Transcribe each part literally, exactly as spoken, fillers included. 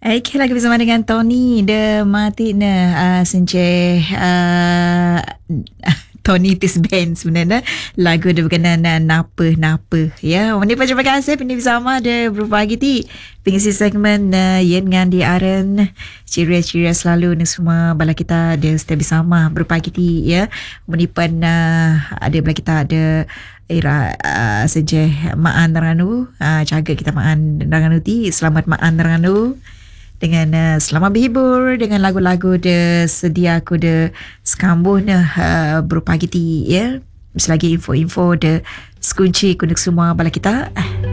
Okay, lagi bersama dengan Tony de Martina uh, Senche uh, Tony Tis Band sebenarnya. Lagu dia berkenaan uh, Napa Napa. Ya, ini pun terima kasih Pini bersama dia berbagi ti pengisi segmen uh, Yen dengan di Aren. Ceria-ceria selalu ni semua bala kita dia setiap bersama berbagi ti ya. Ini pun uh, ada bala kita ada Ira uh, Senche Maan Ranu uh, jaga kita Maan Ranu ti. Selamat Maan Ranu dengan uh, selamat berhibur dengan lagu-lagu de sedia aku de sekambuh ne uh, berupa giti ya. Selagi info-info de sekunci kunik semua bala kita.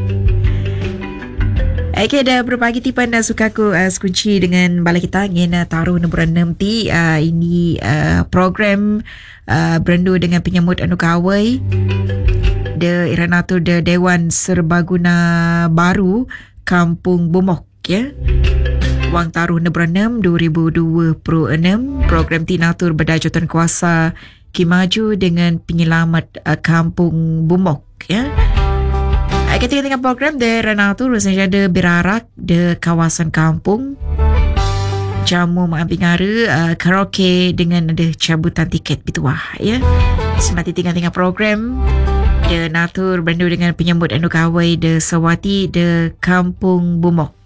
Okay, dah berupa giti pun uh, suka aku uh, sekunci dengan bala kita ngin uh, taruh nombor enam ti uh, ini uh, program uh, berendu dengan penyambut anu kawai de Iranatur de Dewan Serbaguna Baru Kampung Bumok ya. Wang taruh nombor enam dua ribu dua puluh enam program tinatur berdajutan kuasa Kimaju dengan penyelamat uh, Kampung Bumok ya. Kita tengok program de Renatur rasanya ada berarak de kawasan kampung jamu mampingara uh, karaoke dengan ada cabutan tiket pituah ya. Semati tengok-tengok program de Natur bandu dengan penyambut anu kawai de Sawati de Kampung Bumok.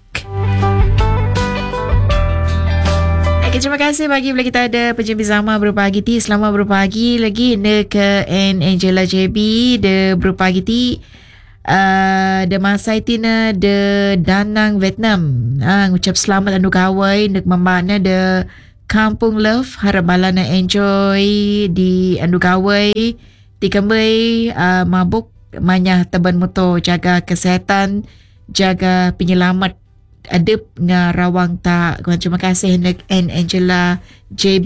Okay, terima kasih bagi bila kita ada penjempi sama berpagi ti. Selamat berpagi lagi nek and Angela J B de berpagi ti. Uh, de Masai tina de Danang Vietnam. Ah uh, ucap selamat anu kawai nek mamana de Kampung Love harap balana enjoy di anu kawai di kembali uh, mabuk manyah teban motor jaga kesihatan jaga penyelamat adep nga rawang tak. Terima kasih Nek and Angela J B.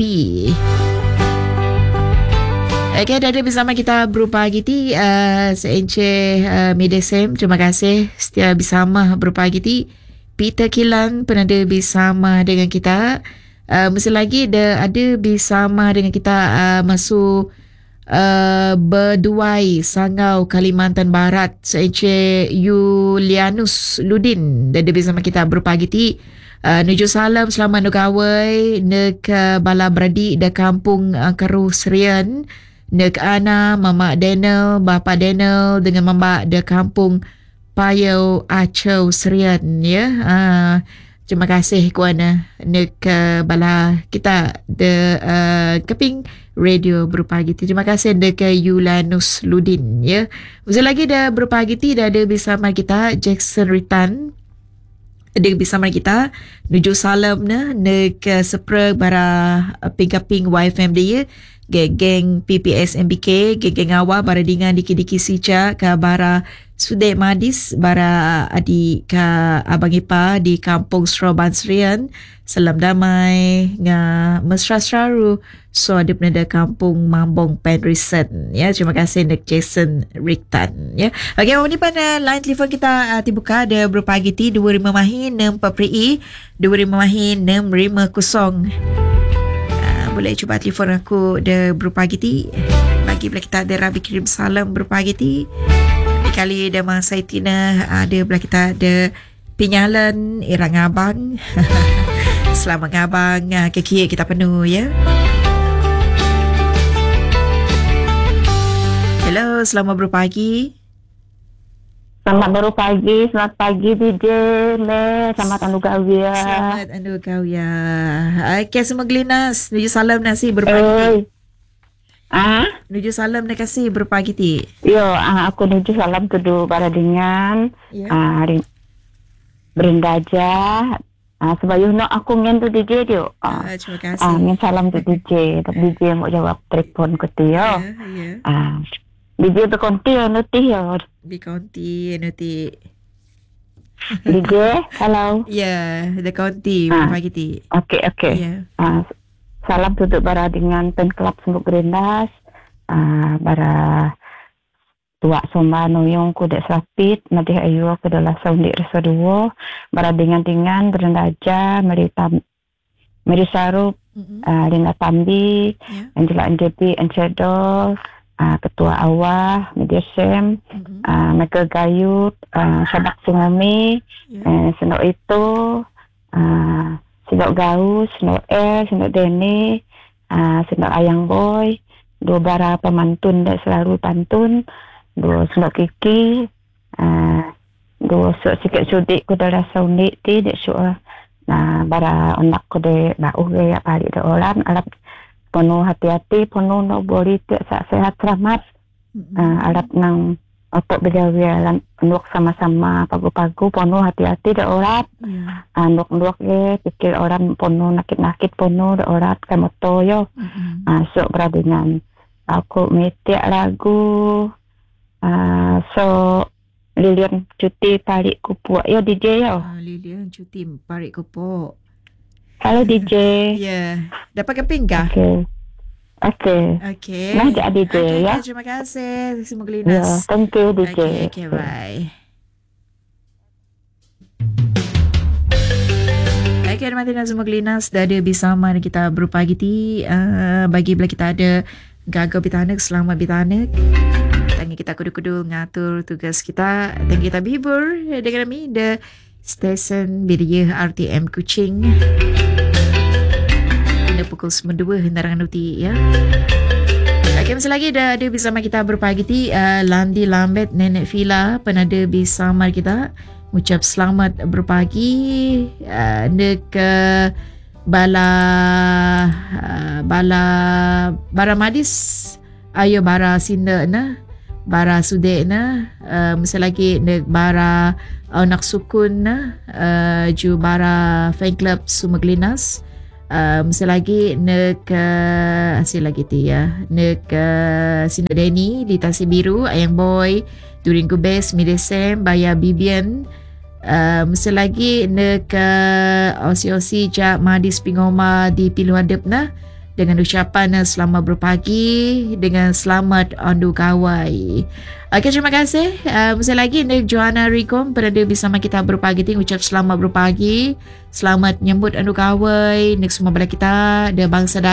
Okay, ada bersama kita berupa giti uh, seenche uh, Medesem. Terima kasih setia bersama berupa giti. Peter Kilan pun ada bersama dengan kita. Uh, mesti lagi ada ada bersama dengan kita uh, masuk Uh, Berduai Sangau Kalimantan Barat seenche Yulianus Ludin dan dia bersama kita berpagi ti. Uh, nuju salam selamat nugawai nek uh, bala beradik da kampung uh, Keruh Serian nek ana mama Daniel bapa Daniel dengan mama da kampung Payau Acau Serian ya. Uh, terima kasih kuana nek uh, bala kita de uh, keping radio berpagi ti. Terima kasih dekat Yulanus Ludin ya. Usai lagi dah berpagi ti dah ada bersama kita Jackson Ritan. Ada bersama kita nuju salam na nek sepre bara ping-ping Y F M dia geng P P S M B K geng awal bara dengan diki-diki sica ka bara Sudek Madis bara adik ka abang ipa di kampung Sroban Serian. Salam damai nga mesra seraru so ada penada kampung Mambong Penrisen ya. Terima kasih Nek Jason Riktan ya. Okey, ini pada line telefon kita uh, dibuka ada berpagi ti dua lima mahin enam Papri dua lima mahin enam lima kosong. Uh, boleh cuba telefon aku ada berpagi ti bagi bila kita ada Rabi kirim salam berpagi ti. Kali ada Masai Tina ada bila kita ada Pinyalan Irang Abang. Selamat ngabang kaki kita penuh ya. Hello, selamat berpagi. Selamat berpagi, selamat pagi D J Le, selamat anu gawia. Selamat anu gawia. Okey, semua gelinas nuju salam nasi berpagi. Ah, nuju salam nak kasih berpagi ti. Yo, ah, aku nuju salam kedu para dengan ya. Ah, hari Berindaja. Ah, sebayuh nak aku ngen tu D J dia. Ah, uh, terima kasih. Ah, ngen salam tu D J. Tak D J mau jawab telefon ke tu ya. Ya, ya. Ah, D J tu konti nuti ya. Di konti nuti. D J, hello. Ya, di konti Ah. pagi ti. Okey, okey. Ya. Ah, salam untuk bara dengan pen kelab Sembuk Gerindas. Ah, bara Tua Somba Noyong ku dek sapit madih ayu aku adalah saundik rasa dua bara dengan-dengan berendaja merita merisarup Mm-hmm. uh, Lina Tambi Ya. Angela Anjebi Encedol uh, Ketua Awah Media Sem Mm-hmm. uh, Michael Gayut uh, Sabak Sungami Ya. uh, Senok itu Uh, Sindok Gaus, Sindok El, Sindok Dene, uh, Sindok Ayang Boy, dua bara pemantun dan selalu pantun, dua Sindok Kiki, uh, dua sok sikit sudik ko dalam saunik ti dek sok nah bara anak ko de bau ge ya pali de orang alap penuh hati-hati penuh no boli tu sehat selamat uh, alap nang otak berjalan nuk sama-sama pagu-pagu penuh hati-hati de orang Ya. uh, nuk-nuk ge pikir orang penuh nakit-nakit penuh de orang kamoto yo Mm-mm. uh, sok beradingan aku metiak lagu uh, so Lilian cuti tarik kupuak yo D J yo. Ah, Lilian cuti parik kopok. Halo D J. Ya. Dapat keping kah? Okey. Okey. Okey. Nah, jadi D J Okey, ya. okey, terima kasih. Semoga Ya, linas. thank you D J. Okey, okey, bye. Okey, terima kasih semua linas dah ada bersama kita berpagi ti. Uh, bagi bila kita ada gagal bitanek, selamat bitanek. Tangi kita kudu-kudu ngatur tugas kita. Tangi kita bibur dengan kami the stesen Biria R T M Kuching. Pada pukul sembilan dua hendarangan uti ya. Okey, masih lagi dah ada bersama kita berpagi ti uh, Landi Lambet Nenek Fila penada bersama kita. Ucap selamat berpagi uh, dek uh, bala uh, bala bara madis ayo bara sinda na bara sude na uh, masa lagi dek bara anak sukun na uh, ju bara fan club Sumaglinas uh, masa lagi nek uh, asyik lagi ti ya nek uh, sinda Denny di Tasik Biru Ayang Boy During Gubes Midesem Baya Bibian Uh, masa lagi nek uh, osi-osi jak madis pingoma di pilu hadap na dengan ucapan uh, selamat berpagi dengan selamat andu kawai. Okey, terima kasih. Uh, masa lagi nek Joanna Rikom berada bersama kita berpagi ting ucap selamat berpagi, selamat nyambut andu kawai nek semua bala kita ada bangsa